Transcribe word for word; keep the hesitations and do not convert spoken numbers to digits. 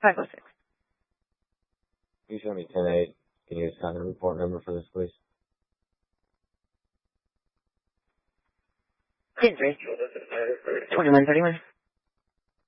five oh six. Can you show me ten eight? Can you assign the report number for this, please? ten three. twenty-one thirty-one.